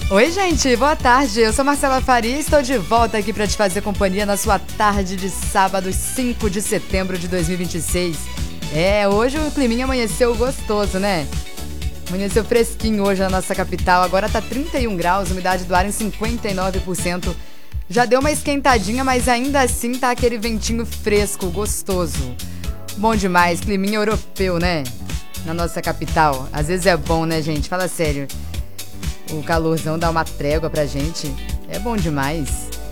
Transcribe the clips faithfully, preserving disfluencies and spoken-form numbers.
Oi, gente, boa tarde. Eu sou Marcela Faria e estou de volta aqui para te fazer companhia na sua tarde de sábado, cinco de setembro de dois mil e vinte e seis. É, hoje o climinha amanheceu gostoso, né? Amanheceu fresquinho hoje na nossa capital. Agora tá trinta e um graus, umidade do ar em cinquenta e nove por cento. Já deu uma esquentadinha, mas ainda assim tá aquele ventinho fresco, gostoso. Bom demais, climinha europeu, né? Na nossa capital. Às vezes é bom, né, gente? Fala sério. O calorzão dá uma trégua pra gente. É bom demais.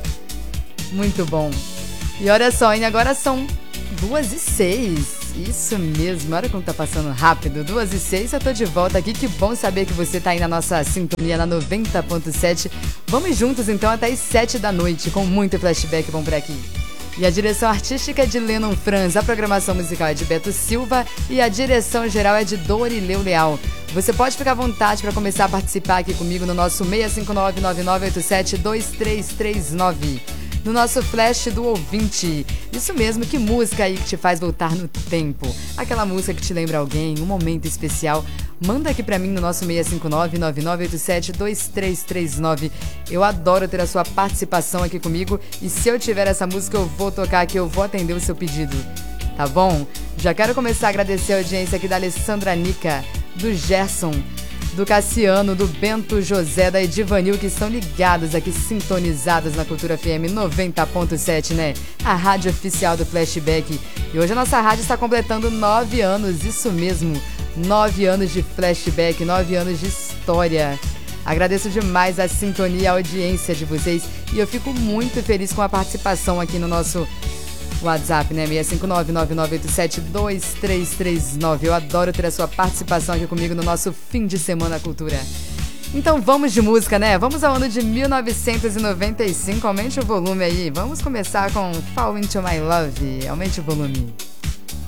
Muito bom. E olha só, hein? Agora são duas e seis. Isso mesmo. Olha como tá passando rápido. Duas e seis, eu tô de volta aqui. Que bom saber que você tá aí na nossa sintonia na noventa ponto sete. Vamos juntos então até as sete da noite com muito flashback bom por aqui. E a direção artística é de Lennon Franz, a programação musical é de Beto Silva e a direção geral é de Dorileu Leal. Você pode ficar à vontade para começar a participar aqui comigo no nosso seis cinco nove, nove nove oito sete, dois três três nove. No nosso flash do ouvinte. Isso mesmo, que música aí que te faz voltar no tempo? Aquela música que te lembra alguém, um momento especial. Manda aqui pra mim no nosso seis cinco nove, nove nove oito sete, dois três três nove. Eu adoro ter a sua participação aqui comigo e se eu tiver essa música eu vou tocar aqui, eu vou atender o seu pedido. Tá bom? Já quero começar a agradecer a audiência aqui da Alessandra Nica, do Gerson, do Cassiano, do Bento José, da Edivanil, que estão ligados aqui, sintonizados na Cultura F M noventa ponto sete, né? A rádio oficial do Flashback. E hoje a nossa rádio está completando nove anos, isso mesmo. Nove anos de flashback, nove anos de história. Agradeço demais a sintonia e a audiência de vocês. E eu fico muito feliz com a participação aqui no nosso WhatsApp, né? seis cinco nove, nove nove oito sete, dois três três nove. Eu adoro ter a sua participação aqui comigo no nosso fim de semana cultura. Então vamos de música, né? Vamos ao ano de mil novecentos e noventa e cinco. Aumente o volume aí. Vamos começar com Fall Into My Love. Aumente o volume.